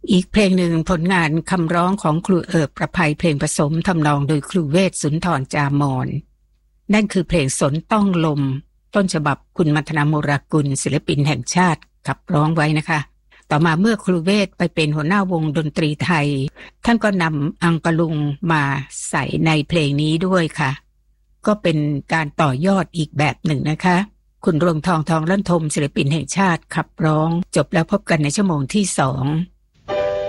อีกเพลงหนึ่งผลงานคำร้องของครูเอิบประภัยเพลงผสมทำนองโดยครูเวชสุนทรจามอนนั่นคือเพลงสนต้องลมต้นฉบับคุณมัทนาโมรากุลศิลปินแห่งชาติขับร้องไว้นะคะต่อมาเมื่อครูเวชไปเป็นหัวหน้าวงดนตรีไทยท่านก็นำอังกะลุงมาใส่ในเพลงนี้ด้วยค่ะก็เป็นการต่อยอดอีกแบบหนึ่งนะคะคุณรวงทองทองลั่นทมศิลปินแห่งชาติขับร้องจบแล้วพบกันในชั่วโมงที่2